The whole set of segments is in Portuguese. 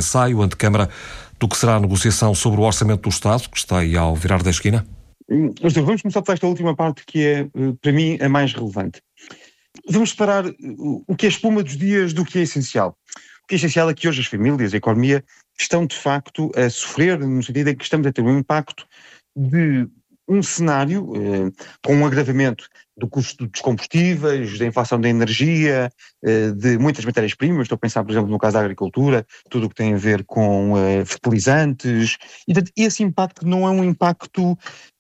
ensaio, antecâmara do que será a negociação sobre o Orçamento do Estado, que está aí ao virar da esquina? Vamos começar por esta última parte, que é, para mim, a mais relevante. Vamos separar o que é espuma dos dias do que é essencial. O que é essencial é que hoje as famílias, a economia, estão de facto a sofrer, no sentido em que estamos a ter um impacto de um cenário com um agravamento do custo dos combustíveis, da inflação da energia, de muitas matérias-primas. Estou a pensar, por exemplo, no caso da agricultura, tudo o que tem a ver com fertilizantes. E esse impacto não é um impacto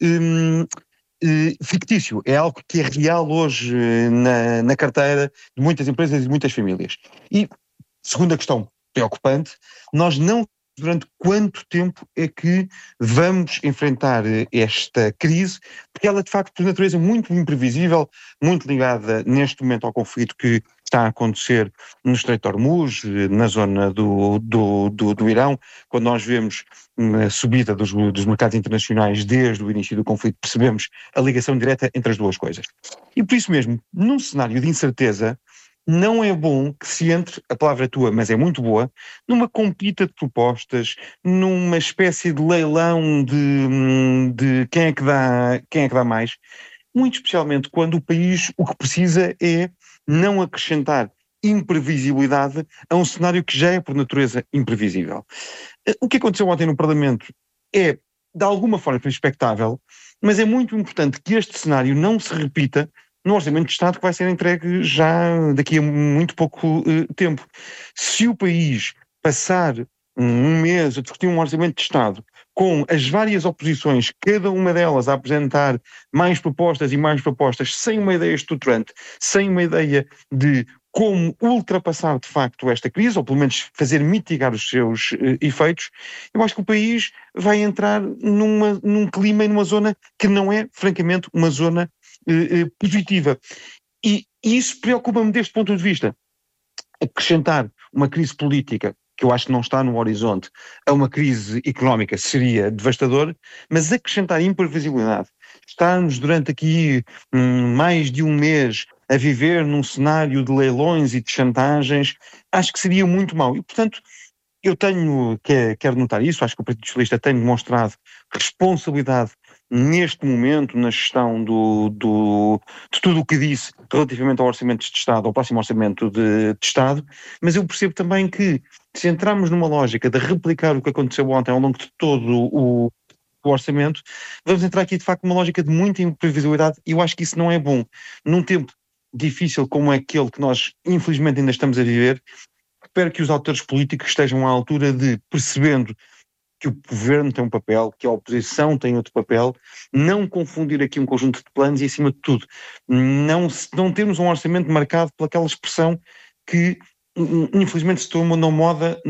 fictício, é algo que é real hoje na carteira de muitas empresas e de muitas famílias. E, segunda questão preocupante, nós não durante quanto tempo é que vamos enfrentar esta crise, porque ela de facto por natureza muito imprevisível, muito ligada neste momento ao conflito que está a acontecer no Estreito de Hormuz, na zona do Irão. Quando nós vemos a subida dos mercados internacionais desde o início do conflito, percebemos a ligação direta entre as duas coisas. E por isso mesmo, num cenário de incerteza, não é bom que se entre, a palavra é tua, mas é muito boa, numa compita de propostas, numa espécie de leilão de quem é que dá mais, muito especialmente quando o país o que precisa é não acrescentar imprevisibilidade a um cenário que já é por natureza imprevisível. O que aconteceu ontem no Parlamento é, de alguma forma, expectável, mas é muito importante que este cenário não se repita no Orçamento de Estado que vai ser entregue já daqui a muito pouco tempo. Se o país passar um mês a discutir um Orçamento de Estado com as várias oposições, cada uma delas a apresentar mais propostas e mais propostas, sem uma ideia estruturante, sem uma ideia de como ultrapassar de facto esta crise, ou pelo menos fazer mitigar os seus efeitos, eu acho que o país vai entrar num clima e numa zona que não é, francamente, uma zona positiva. E isso preocupa-me deste ponto de vista. Acrescentar uma crise política, que eu acho que não está no horizonte, a uma crise económica seria devastador, mas acrescentar imprevisibilidade, estarmos durante aqui mais de um mês a viver num cenário de leilões e de chantagens, acho que seria muito mau. E, portanto, eu quero notar isso, acho que o Partido Socialista tem demonstrado responsabilidade neste momento na gestão de tudo o que disse relativamente ao Orçamento de Estado, ao próximo Orçamento de Estado, mas eu percebo também que se entrarmos numa lógica de replicar o que aconteceu ontem ao longo de todo o Orçamento, vamos entrar aqui de facto numa lógica de muita imprevisibilidade e eu acho que isso não é bom. Num tempo difícil como é aquele que nós infelizmente ainda estamos a viver, espero que os autores políticos estejam à altura de, percebendo que o governo tem um papel, que a oposição tem outro papel, não confundir aqui um conjunto de planos e, acima de tudo, não termos um orçamento marcado pelaquela expressão que, infelizmente, se tornou uma moda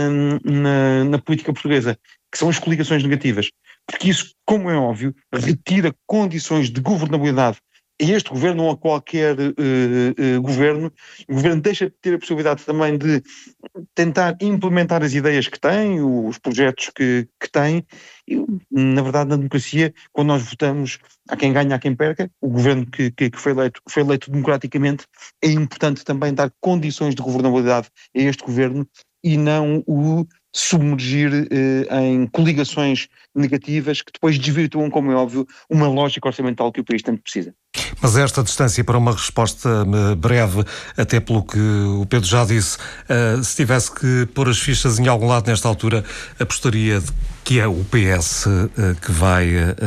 na política portuguesa, que são as coligações negativas. Porque isso, como é óbvio, retira condições de governabilidade a este governo ou a qualquer governo. O governo deixa de ter a possibilidade também de tentar implementar as ideias que tem, os projetos que tem. E, na verdade, na democracia, quando nós votamos, há quem ganha, há quem perca. O governo que foi eleito democraticamente, é importante também dar condições de governabilidade a este governo e não o submergir em coligações negativas que depois desvirtuam, como é óbvio, uma lógica orçamental que o país tanto precisa. Mas esta distância para uma resposta breve, até pelo que o Pedro já disse, se tivesse que pôr as fichas em algum lado nesta altura, apostaria que é o PS que vai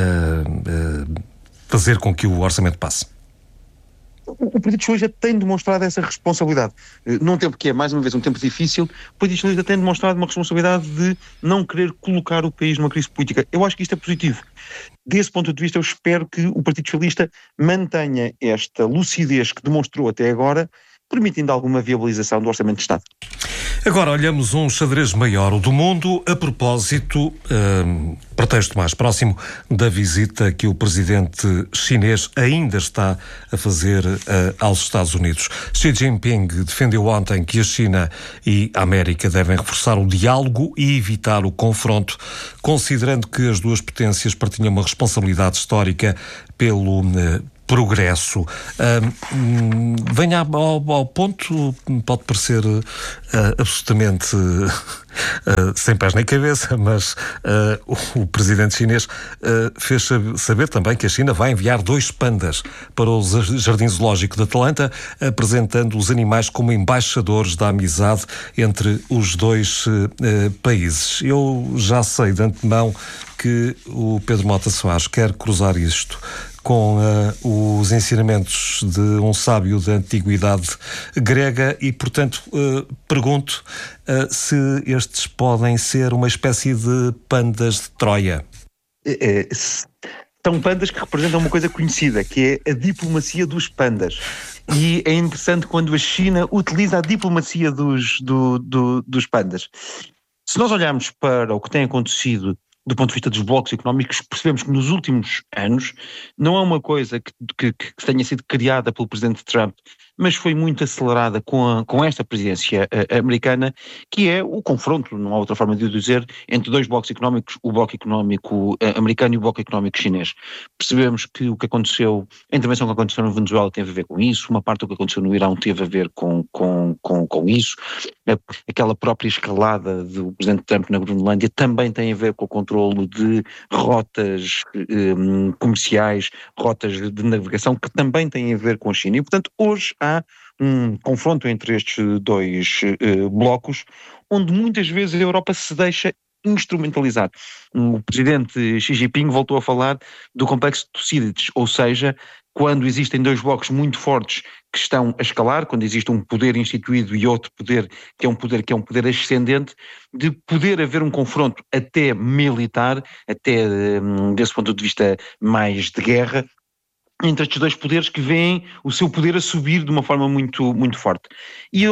fazer com que o orçamento passe? O Partido Socialista tem demonstrado essa responsabilidade. Num tempo que é, mais uma vez, um tempo difícil, o Partido Socialista tem demonstrado uma responsabilidade de não querer colocar o país numa crise política. Eu acho que isto é positivo. Desse ponto de vista, eu espero que o Partido Socialista mantenha esta lucidez que demonstrou até agora, permitindo alguma viabilização do Orçamento de Estado. Agora olhamos um xadrez maior, o do mundo, a propósito, pretexto mais próximo da visita que o presidente chinês ainda está a fazer aos Estados Unidos. Xi Jinping defendeu ontem que a China e a América devem reforçar o diálogo e evitar o confronto, considerando que as duas potências partilham uma responsabilidade histórica pelo progresso. Venha ao ponto, pode parecer absolutamente sem pés nem cabeça, mas o presidente chinês fez saber também que a China vai enviar 2 pandas para o Jardim Zoológico de Atlanta, apresentando os animais como embaixadores da amizade entre os 2 países. Eu já sei de antemão que o Pedro Mota Soares quer cruzar isto com os ensinamentos de um sábio da antiguidade grega e, portanto, pergunto se estes podem ser uma espécie de pandas de Troia. São pandas que representam uma coisa conhecida, que é a diplomacia dos pandas. E é interessante quando a China utiliza a diplomacia dos pandas. Se nós olharmos para o que tem acontecido do ponto de vista dos blocos económicos, percebemos que nos últimos anos não é uma coisa que tenha sido criada pelo presidente Trump, mas foi muito acelerada com esta presidência americana, que é o confronto, não há outra forma de o dizer, entre 2 blocos económicos, o bloco económico americano e o bloco económico chinês. Percebemos que o que aconteceu, a intervenção que aconteceu na Venezuela teve a ver com isso, uma parte do que aconteceu no Irão teve a ver com isso, aquela própria escalada do presidente Trump na Groenlândia também tem a ver com o controlo de rotas comerciais, rotas de navegação, que também têm a ver com a China. E, portanto, hoje há um confronto entre estes 2 blocos, onde muitas vezes a Europa se deixa instrumentalizar. O presidente Xi Jinping voltou a falar do complexo de Tucídides, ou seja, quando existem 2 blocos muito fortes que estão a escalar, quando existe um poder instituído e outro poder que é um poder ascendente, de poder haver um confronto até militar, até desse ponto de vista mais de guerra, entre estes 2 poderes que veem o seu poder a subir de uma forma muito, muito forte. E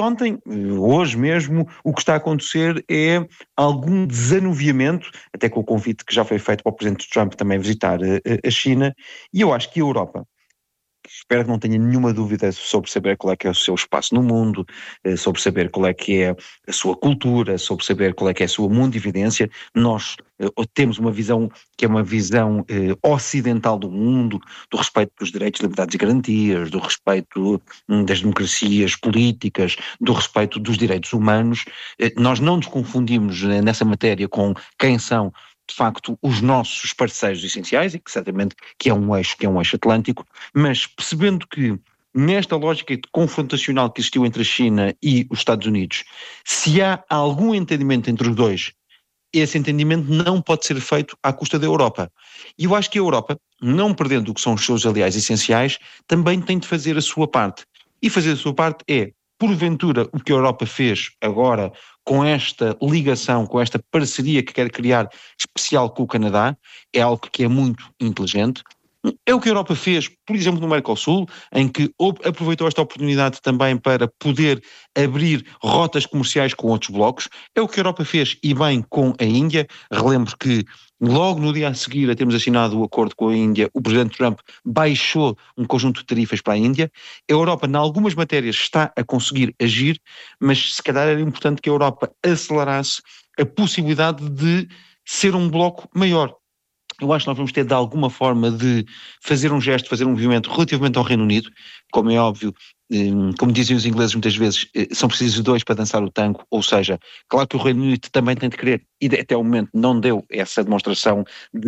hoje mesmo, o que está a acontecer é algum desanuviamento, até com o convite que já foi feito para o presidente Trump também visitar a China, e eu acho que a Europa, espero que não tenha nenhuma dúvida sobre saber qual é que é o seu espaço no mundo, sobre saber qual é que é a sua cultura, sobre saber qual é que é a sua mundividência. Nós temos uma visão que é uma visão ocidental do mundo, do respeito dos direitos, liberdades e garantias, do respeito das democracias políticas, do respeito dos direitos humanos. Nós não nos confundimos nessa matéria com quem são de facto os nossos parceiros essenciais, e que certamente que é um eixo atlântico, mas percebendo que nesta lógica confrontacional que existiu entre a China e os Estados Unidos, se há algum entendimento entre os 2, esse entendimento não pode ser feito à custa da Europa. E eu acho que a Europa, não perdendo o que são os seus aliados essenciais, também tem de fazer a sua parte. E fazer a sua parte é, porventura, o que a Europa fez agora com esta ligação, com esta parceria que quer criar especial com o Canadá, é algo que é muito inteligente. É o que a Europa fez, por exemplo, no Mercosul, em que aproveitou esta oportunidade também para poder abrir rotas comerciais com outros blocos. É o que a Europa fez, e bem, com a Índia. Relembro que logo no dia a seguir a termos assinado o acordo com a Índia, o presidente Trump baixou um conjunto de tarifas para a Índia. A Europa, em algumas matérias, está a conseguir agir, mas se calhar era importante que a Europa acelerasse a possibilidade de ser um bloco maior. Eu acho que nós vamos ter de alguma forma de fazer um gesto, fazer um movimento relativamente ao Reino Unido. Como é óbvio, como dizem os ingleses muitas vezes, são precisos 2 para dançar o tango, ou seja, claro que o Reino Unido também tem de querer, e até o momento não deu essa demonstração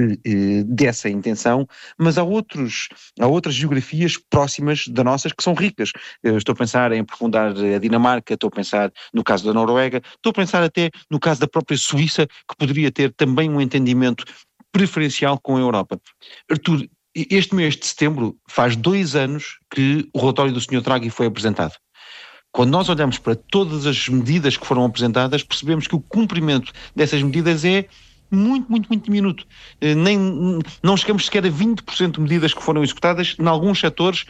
dessa intenção, mas há outras geografias próximas da nossas que são ricas. Eu estou a pensar em aprofundar a Dinamarca, estou a pensar no caso da Noruega, estou a pensar até no caso da própria Suíça, que poderia ter também um entendimento preferencial com a Europa. Artur, este mês de setembro faz 2 anos que o relatório do Sr. Draghi foi apresentado. Quando nós olhamos para todas as medidas que foram apresentadas, percebemos que o cumprimento dessas medidas é muito, muito, muito diminuto. Não chegamos sequer a 20% de medidas que foram executadas, em alguns setores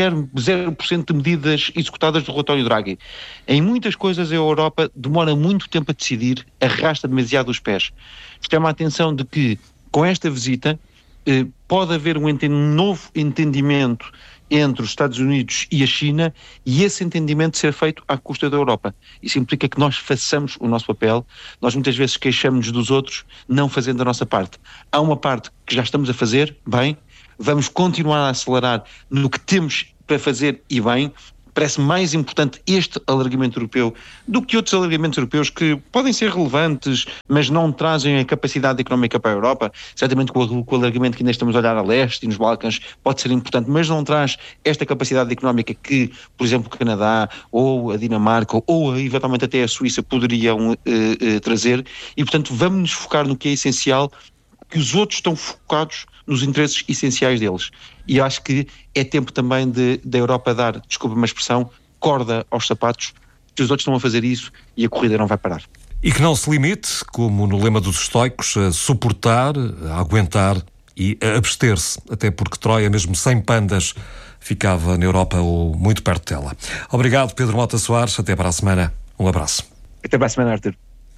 0% de medidas executadas do relatório Draghi. Em muitas coisas a Europa demora muito tempo a decidir, arrasta demasiado os pés. Chama a atenção de que com esta visita pode haver um novo entendimento entre os Estados Unidos e a China, e esse entendimento ser feito à custa da Europa. Isso implica que nós façamos o nosso papel. Nós muitas vezes queixamos-nos dos outros, não fazendo a nossa parte. Há uma parte que já estamos a fazer, bem, vamos continuar a acelerar no que temos para fazer e bem. Parece mais importante este alargamento europeu do que outros alargamentos europeus que podem ser relevantes, mas não trazem a capacidade económica para a Europa. Certamente com o alargamento que ainda estamos a olhar a leste e nos Balcãs pode ser importante, mas não traz esta capacidade económica que, por exemplo, o Canadá ou a Dinamarca ou eventualmente até a Suíça poderiam trazer, e portanto vamos nos focar no que é essencial, que os outros estão focados nos interesses essenciais deles. E eu acho que é tempo também da Europa dar, desculpa uma expressão, corda aos sapatos, que os outros estão a fazer isso e a corrida não vai parar. E que não se limite, como no lema dos estoicos, a suportar, a aguentar e a abster-se, até porque Troia, mesmo sem pandas, ficava na Europa ou muito perto dela. Obrigado, Pedro Mota Soares. Até para a semana. Um abraço. Até para a semana, Arthur.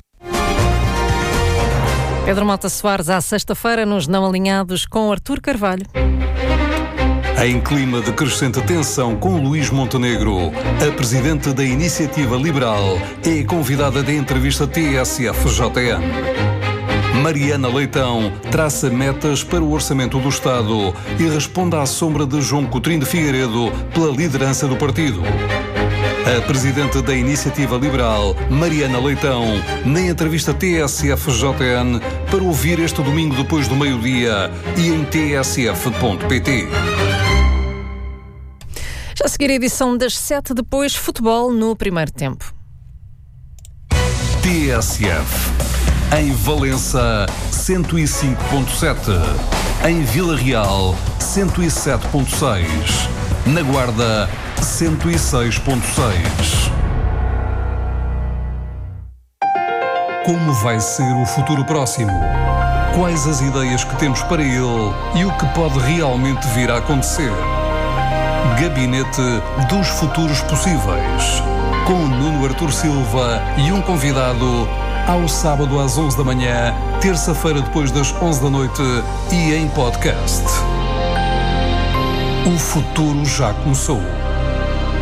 Pedro Mota Soares, à sexta-feira, nos Não Alinhados, com Artur Carvalho. Em clima de crescente tensão com Luís Montenegro, a presidente da Iniciativa Liberal é convidada da entrevista TSF-JN. Mariana Leitão traça metas para o orçamento do Estado e responde à sombra de João Coutinho de Figueiredo pela liderança do partido. A presidente da Iniciativa Liberal, Mariana Leitão, na entrevista TSF-JN, para ouvir este domingo depois do meio-dia e em tsf.pt. Já a seguir a edição das 7, depois futebol no primeiro tempo. TSF. Em Valença, 105.7. Em Vila Real, 107.6. Na Guarda, 106.6. Como vai ser o futuro próximo? Quais as ideias que temos para ele e o que pode realmente vir a acontecer? Gabinete dos Futuros Possíveis, com Nuno Artur Silva e um convidado, ao sábado às 11 da manhã, terça-feira depois das 11 da noite e em podcast. O futuro já começou.